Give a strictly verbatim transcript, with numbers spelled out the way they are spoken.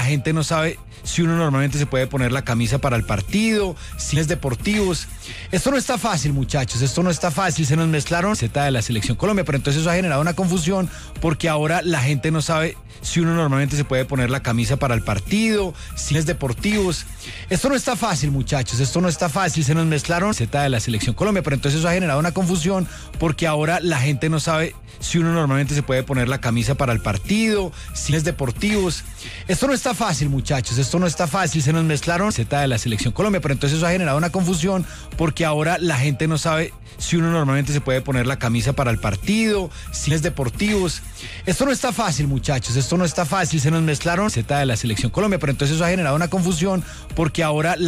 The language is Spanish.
gente no sabe si uno normalmente se puede poner la camisa para el partido, cines deportivos. Esto no está fácil, muchachos, esto no está fácil. Se nos mezclaron Z de la Selección Colombia, pero entonces eso ha generado una confusión porque ahora la gente no sabe si uno normalmente se puede poner la camisa para el partido, cines deportivos. Esto no está fácil, muchachos, esto no está fácil. Se nos mezclaron Z de la Selección Colombia, pero entonces eso ha generado una confusión porque ahora la gente no sabe si uno normalmente se puede poner la camisa para el partido, cines deportivos. Esto no está fácil, muchachos, esto no está fácil. Se nos mezclaron Z de la Selección Colombia, pero entonces eso ha generado una confusión porque ahora la gente no sabe si uno normalmente se puede poner la camisa para el partido, cines deportivos. Esto no está fácil, muchachos, esto no está fácil. Se nos mezclaron Z de la Selección Colombia, pero entonces eso ha generado una confusión porque ahora la